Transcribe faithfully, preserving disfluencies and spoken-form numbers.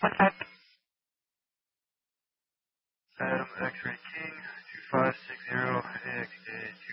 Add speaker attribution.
Speaker 1: Adam X-Ray King, two five six zero A X A two